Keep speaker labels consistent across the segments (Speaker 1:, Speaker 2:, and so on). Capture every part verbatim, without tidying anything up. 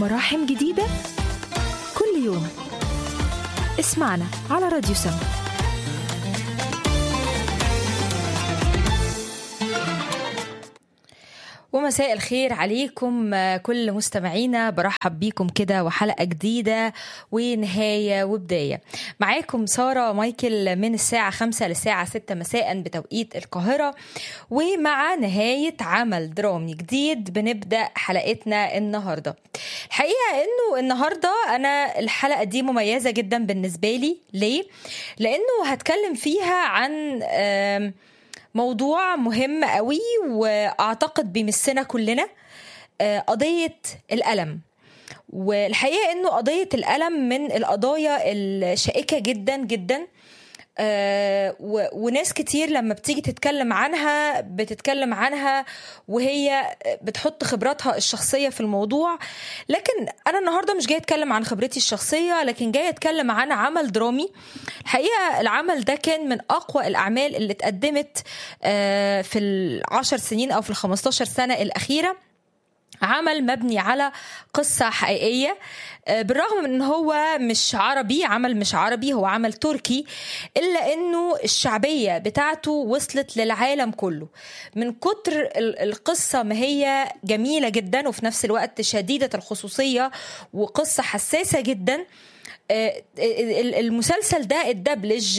Speaker 1: مراحم جديدة كل يوم. اسمعنا على راديو سم. ومساء الخير عليكم كل مستمعينا، برحب بيكم كده وحلقة جديدة ونهاية وبداية. معاكم سارة مايكل من الساعة خمسة للساعة ستة مساء بتوقيت القاهرة، ومع نهاية عمل درامي جديد بنبدأ حلقتنا النهاردة. الحقيقة انه النهاردة انا الحلقة دي مميزة جدا بالنسبة لي. ليه؟ لانه هتكلم فيها عن موضوع مهم قوي واعتقد بيمسنا كلنا، قضية الألم. والحقيقة انه قضية الألم من القضايا الشائكة جدا جدا، آه وناس كتير لما بتيجي تتكلم عنها بتتكلم عنها وهي بتحط خبراتها الشخصية في الموضوع. لكن أنا النهاردة مش جاي أتكلم عن خبرتي الشخصية، لكن جاي أتكلم عن عمل درامي. الحقيقة العمل ده كان من أقوى الأعمال اللي اتقدمت آه في العشر سنين أو في الخمستاشر سنة الأخيرة. عمل مبني على قصة حقيقية، بالرغم من ان هو مش عربي، عمل مش عربي، هو عمل تركي، الا انه الشعبية بتاعته وصلت للعالم كله من كتر القصة ما هي جميلة جدا وفي نفس الوقت شديدة الخصوصية وقصة حساسة جدا. المسلسل ده الدبلج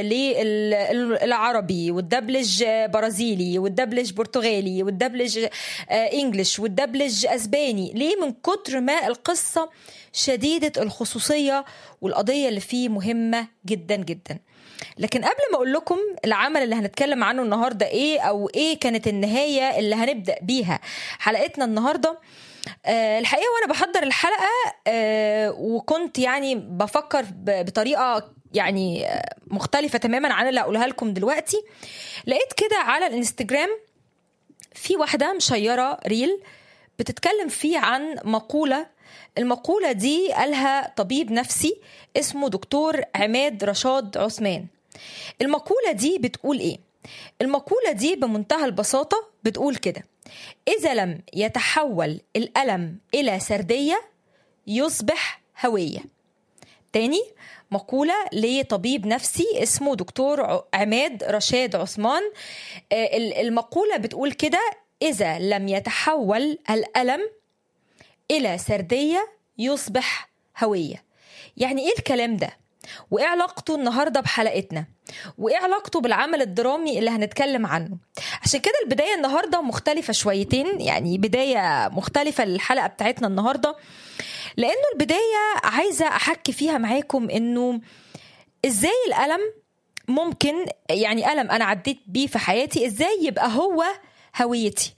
Speaker 1: للعربي والدبلج برازيلي والدبلج برتغالي والدبلج انجليش والدبلج اسباني. ليه؟ من كتر ما القصة شديدة الخصوصية والقضية اللي فيه مهمة جدا جدا. لكن قبل ما اقول لكم العمل اللي هنتكلم عنه النهاردة ايه او ايه كانت النهاية اللي هنبدأ بيها حلقتنا النهاردة، أه الحقيقة وانا بحضر الحلقة أه وكنت يعني بفكر بطريقة يعني مختلفة تماما عن اللي هقولها لكم دلوقتي، لقيت كده على الانستجرام في واحدة مشيرة ريل بتتكلم فيه عن مقولة. المقولة دي قالها طبيب نفسي اسمه دكتور عماد رشاد عثمان. المقولة دي بتقول ايه؟ المقولة دي بمنتهى البساطة بتقول كده: إذا لم يتحول الألم إلى سردية يصبح هوية. تاني مقولة لطبيب نفسي اسمه دكتور عماد رشاد عثمان. المقولة بتقول كده: إذا لم يتحول الألم إلى سردية يصبح هوية. يعني إيه الكلام ده؟ وإيه علاقته النهاردة بحلقتنا؟ وإيه علاقته بالعمل الدرامي اللي هنتكلم عنه؟ عشان كده البداية النهاردة مختلفة شويتين، يعني بداية مختلفة للحلقة بتاعتنا النهاردة، لأنه البداية عايزة أحكي فيها معاكم إنه إزاي الألم ممكن، يعني ألم أنا عديت بيه في حياتي، إزاي يبقى هو هويتي،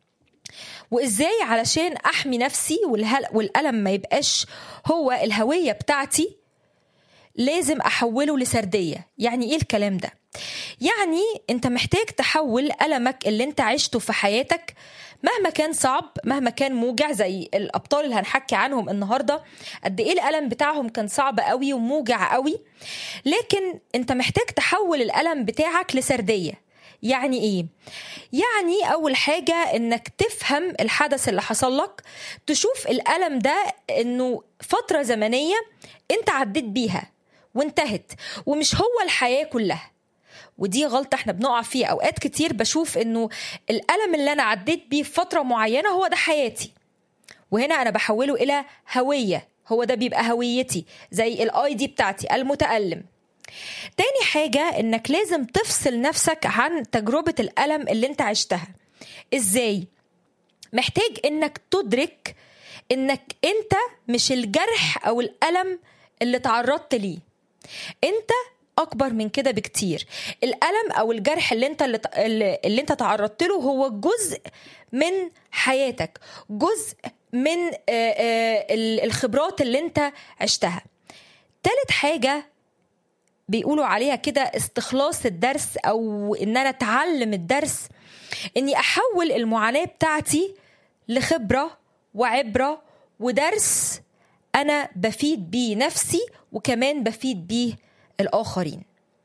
Speaker 1: وإزاي علشان أحمي نفسي والألم ما يبقاش هو الهوية بتاعتي لازم أحوله لسردية. يعني إيه الكلام ده؟ يعني أنت محتاج تحول ألمك اللي أنت عشته في حياتك مهما كان صعب، مهما كان موجع، زي الأبطال اللي هنحكي عنهم النهاردة قد إيه الألم بتاعهم كان صعب قوي وموجع قوي، لكن أنت محتاج تحول الألم بتاعك لسردية. يعني إيه؟ يعني أول حاجة إنك تفهم الحدث اللي حصل لك، تشوف الألم ده إنه فترة زمنية أنت عديت بيها وانتهت ومش هو الحياة كلها. ودي غلطة احنا بنقع فيها أوقات كتير، بشوف إنه الألم اللي أنا عديت بيه في فترة معينة هو ده حياتي، وهنا أنا بحوله إلى هوية، هو ده بيبقى هويتي، زي الآي دي بتاعتي المتألم. تاني حاجة إنك لازم تفصل نفسك عن تجربة الألم اللي انت عشتها. إزاي؟ محتاج إنك تدرك إنك انت مش الجرح أو الألم اللي تعرضت ليه، انت أكبر من كده بكتير. الألم أو الجرح اللي انت اللي, اللي انت تعرضت له هو جزء من حياتك، جزء من الخبرات اللي انت عشتها. تالت حاجة بيقولوا عليها كده استخلاص الدرس، أو إن أنا أتعلم الدرس، إني أحول المعاناة بتاعتي لخبرة وعبرة ودرس أنا بفيد بيه نفسي وكمان بفيد بيه الآخرين.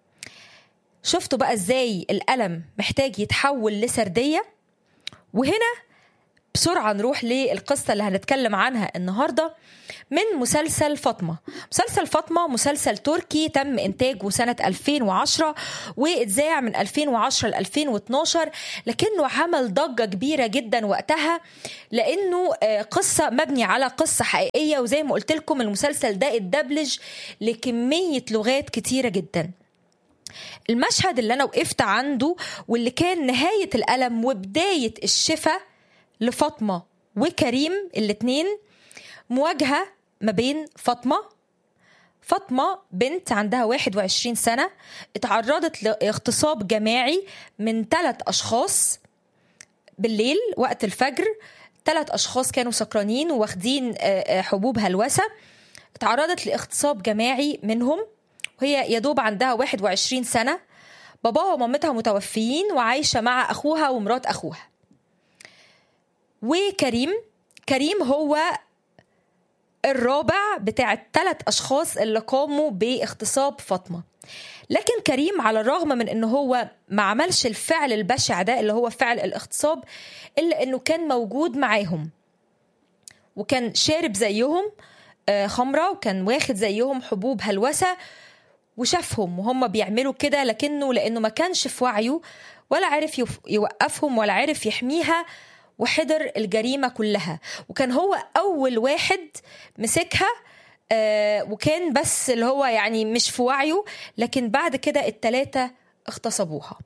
Speaker 1: شفتوا بقى إزاي الألم محتاج يتحول لسردية؟ وهنا بسرعة نروح للقصة اللي هنتكلم عنها النهاردة من مسلسل فاطمة. مسلسل فاطمة مسلسل تركي تم إنتاجه سنة ألفين وعشرة واتذاع من ألفين وعشرة ل ألفين واثناشر، لكنه عمل ضجة كبيرة جدا وقتها لأنه قصة مبني على قصة حقيقية، وزي ما قلت لكم المسلسل ده اتدبلج لكمية لغات كتيرة جدا. المشهد اللي أنا وقفت عنده واللي كان نهاية الألم وبداية الشفاء لفاطمة وكريم الاتنين، مواجهة ما بين فاطمة فاطمة بنت عندها واحد وعشرين سنة اتعرضت لاغتصاب جماعي من ثلاث أشخاص بالليل وقت الفجر. ثلاث أشخاص كانوا سكرانين واخدين حبوب هلوسة، اتعرضت لاغتصاب جماعي منهم وهي يدوب عندها واحد وعشرين سنة. باباها ومامتها متوفيين وعايشة مع أخوها ومرات أخوها. وكريم كريم هو الرابع بتاع الثلاث أشخاص اللي قاموا باغتصاب فاطمة. لكن كريم على الرغم من أنه هو ما عملش الفعل البشع ده اللي هو فعل الاغتصاب، إلا أنه كان موجود معاهم وكان شارب زيهم خمرة وكان واخد زيهم حبوب هلوسة وشافهم وهم بيعملوا كده، لكنه لأنه ما كانش في وعيه ولا عرف يوقفهم ولا عرف يحميها وحضر الجريمة كلها. وكان هو أول واحد مسكها آه وكان بس اللي هو يعني مش في وعيه، لكن بعد كده التلاتة اغتصبوها.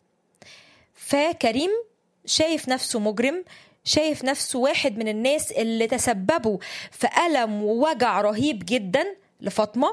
Speaker 1: فكريم شايف نفسه مجرم، شايف نفسه واحد من الناس اللي تسببوا في ألم ووجع رهيب جدا لفاطمة.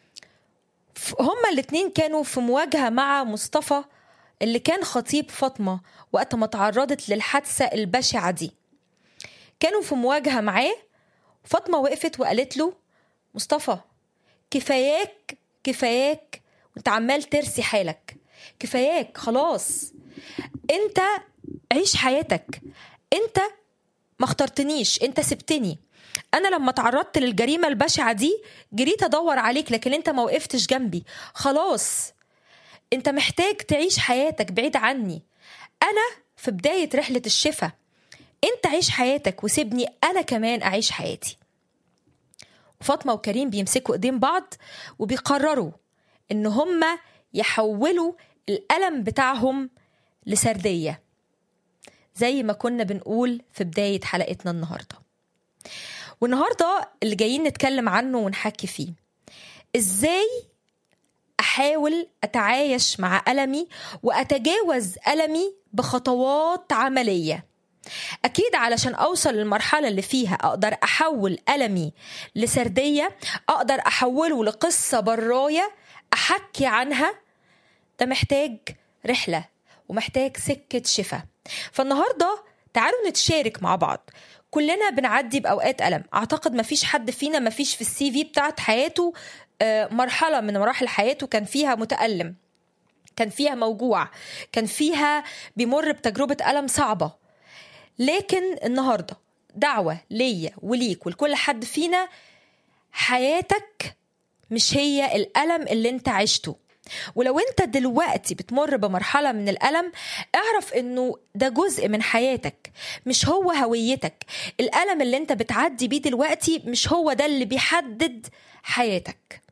Speaker 1: هما الاتنين كانوا في مواجهة مع مصطفى اللي كان خطيب فاطمة وقت ما تعرضت للحادثة البشعة دي. كانوا في مواجهة معاه. فاطمة وقفت وقالت له مصطفى كفاياك كفاياك وانت عمال ترسي حالك، كفاياك خلاص، انت عيش حياتك، انت ما اخترتنيش، انت سبتني. انا لما تعرضت للجريمة البشعة دي جريت ادور عليك لكن انت ما وقفتش جنبي، خلاص انت محتاج تعيش حياتك بعيد عني. انا في بداية رحلة الشفاء، انت عيش حياتك وسيبني انا كمان اعيش حياتي. فاطمة وكريم بيمسكوا ايدين بعض وبيقرروا ان هما يحولوا الألم بتاعهم لسردية، زي ما كنا بنقول في بداية حلقتنا النهاردة. والنهاردة اللي جايين نتكلم عنه ونحكي فيه ازاي أحاول أتعايش مع ألمي وأتجاوز ألمي بخطوات عملية. أكيد علشان أوصل للمرحلة اللي فيها أقدر أحول ألمي لسردية، أقدر أحوله لقصة براية أحكي عنها، ده محتاج رحلة ومحتاج سكة شفاء. فالنهاردة تعالوا نتشارك مع بعض. كلنا بنعدي بأوقات ألم، أعتقد مفيش حد فينا مفيش في السي في بتاعت حياته مرحلة من مراحل حياته كان فيها متألم، كان فيها موجوع، كان فيها بيمر بتجربة ألم صعبة. لكن النهاردة دعوة ليا وليك ولكل حد فينا، حياتك مش هي الألم اللي انت عشته. ولو انت دلوقتي بتمر بمرحلة من الألم، اعرف انه ده جزء من حياتك مش هو هويتك. الألم اللي انت بتعدي بيه دلوقتي مش هو ده اللي بيحدد حياتك.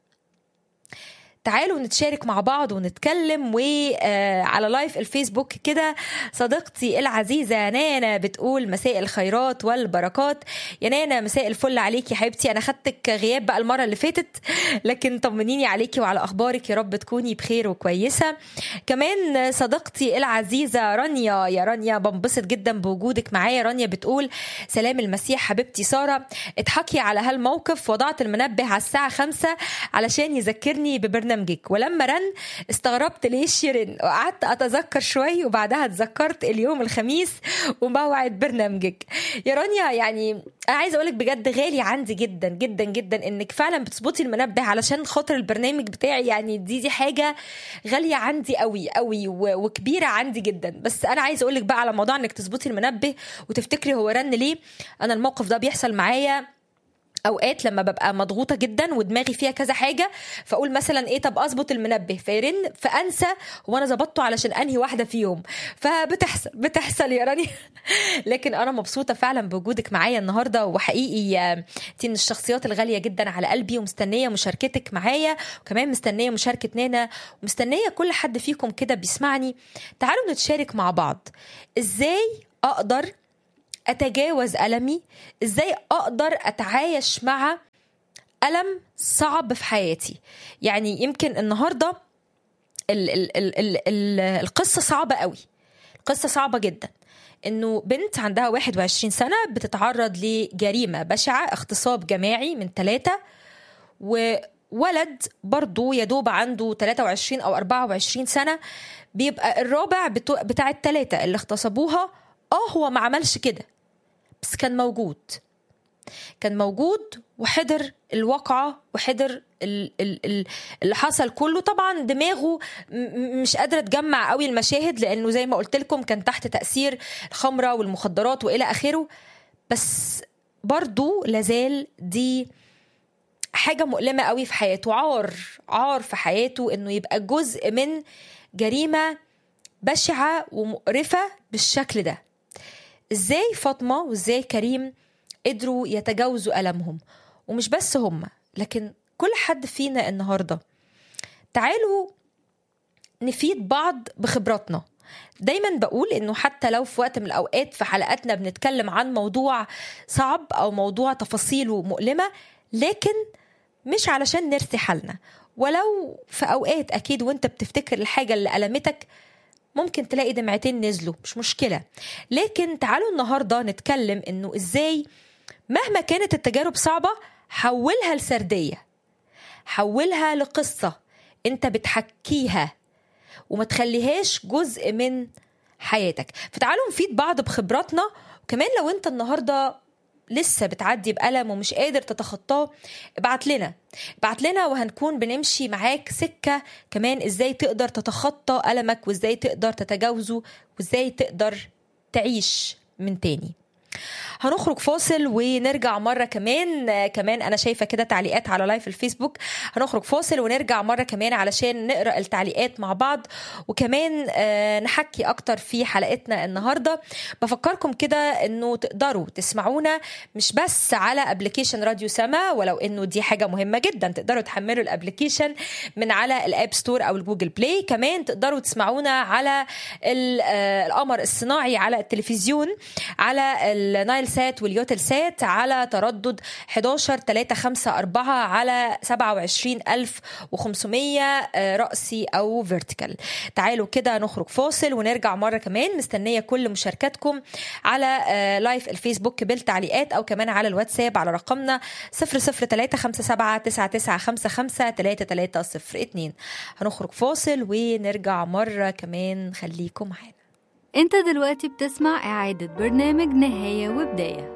Speaker 1: تعالوا نتشارك مع بعض ونتكلم. وعلى لايف الفيسبوك كده صديقتي العزيزة نانا بتقول مساء الخيرات والبركات. يا نانا مساء الفل عليكي يا حبيبتي، أنا خدتك غياب بقى المرة اللي فاتت، لكن طمنيني عليكي وعلى أخبارك، يا رب تكوني بخير وكويسة. كمان صديقتي العزيزة رانيا، يا رانيا بنبسط جدا بوجودك معايا. رانيا بتقول سلام المسيح حبيبتي سارة، اضحكي على هالموقف، وضعت المنبه على الساعة خمسة علشان يذكرني ببرنامج برنامجك، ولما رن استغربت ليش يرن، وقعدت أتذكر شوي وبعدها تذكرت اليوم الخميس وموعد برنامجك. يا رانيا يعني أنا عايزة أقولك بجد غالي عندي جدا جدا جدا إنك فعلا بتظبطي المنبه علشان خاطر البرنامج بتاعي. يعني دي دي حاجة غالية عندي قوي قوي وكبيرة عندي جدا. بس أنا عايزة أقولك بقى على موضوع إنك تظبطي المنبه وتفتكري هو رن ليه. أنا الموقف ده بيحصل معايا اوقات لما ببقى مضغوطه جدا ودماغي فيها كذا حاجه، فاقول مثلا ايه طب اظبط المنبه فيرن، فانسى هو انا ظبطته علشان انهي واحده فيهم. فبتحصل بتحصل يا راني. لكن انا مبسوطه فعلا بوجودك معايا النهارده، وحقيقي انت من الشخصيات الغاليه جدا على قلبي، ومستنيه مشاركتك معايا، وكمان مستنيه مشاركه نانا، ومستنيه كل حد فيكم كده بيسمعني. تعالوا نتشارك مع بعض ازاي اقدر أتجاوز ألمي، إزاي أقدر أتعايش مع ألم صعب في حياتي. يعني يمكن النهاردة ال ال ال ال ال القصة صعبة قوي، القصة صعبة جدا، إنه بنت عندها واحد وعشرين سنة بتتعرض لجريمة بشعة، اغتصاب جماعي من ثلاثة، وولد برضو يدوب عنده ثلاثة وعشرين أو أربعة وعشرين سنة بيبقى الرابع بتاع الثلاثة اللي اغتصبوها. آه هو ما عملش كده، بس كان موجود، كان موجود وحضر الواقعة وحضر اللي حصل كله. طبعا دماغه مش قادرة تجمع قوي المشاهد، لأنه زي ما قلت لكم كان تحت تأثير الخمرة والمخدرات وإلى آخره، بس برضو لازال دي حاجة مؤلمة قوي في حياته، عار عار في حياته إنه يبقى جزء من جريمة بشعة ومقرفة بالشكل ده. ازاي فاطمة وازاي كريم قدروا يتجاوزوا ألمهم؟ ومش بس هم، لكن كل حد فينا النهاردة. تعالوا نفيد بعض بخبراتنا. دايما بقول انه حتى لو في وقت من الأوقات في حلقاتنا بنتكلم عن موضوع صعب أو موضوع تفاصيله مؤلمة، لكن مش علشان نرثي حالنا. ولو في أوقات أكيد وانت بتفتكر الحاجة اللي ألمتك ممكن تلاقي دمعتين نزلوا، مش مشكلة. لكن تعالوا النهاردة نتكلم إنه إزاي مهما كانت التجارب صعبة حولها لسردية، حولها لقصة أنت بتحكيها وما تخليهاش جزء من حياتك. فتعالوا نفيد بعض بخبراتنا. وكمان لو أنت النهاردة لسه بتعدي بألم ومش قادر تتخطاه، ابعت لنا ابعت لنا وهنكون بنمشي معاك سكة كمان ازاي تقدر تتخطى ألمك، وازاي تقدر تتجاوزه، وازاي تقدر تعيش من تاني. هنخرج فاصل ونرجع مرة كمان. كمان أنا شايفة كده تعليقات على لايف الفيسبوك. هنخرج فاصل ونرجع مرة كمان علشان نقرأ التعليقات مع بعض، وكمان نحكي أكتر في حلقتنا النهاردة. بفكركم كده أنه تقدروا تسمعونا مش بس على أبليكيشن راديو سما، ولو أنه دي حاجة مهمة جدا تقدروا تحملوا الأبليكيشن من على الأب ستور أو الجوجل بلاي. كمان تقدروا تسمعونا على القمر الصناعي على التلفزيون، على النايل سات واليوتل سات على تردد أحد عشر ثلاثة خمسة أربعة على سبعة وعشرين ألف وخمسمية رأسي أو فيرتيكال. تعالوا كده نخرج فاصل ونرجع مرة كمان. مستنية كل مشاركاتكم على لايف الفيسبوك بالتعليقات، أو كمان على الواتساب على رقمنا صفر صفر ثلاثة خمسة سبعة تسعة تسعة خمسة خمسة ثلاثة ثلاثة صفر اثنين. هنخرج فاصل ونرجع مرة كمان، خليكم معانا.
Speaker 2: انت دلوقتي بتسمع إعادة برنامج نهاية وبداية.